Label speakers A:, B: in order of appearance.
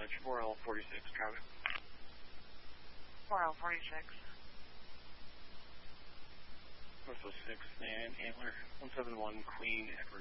A: Dutch 4L46, traffic.
B: 4L46.
A: Northwest 6 and Antler 171 Queen Edward.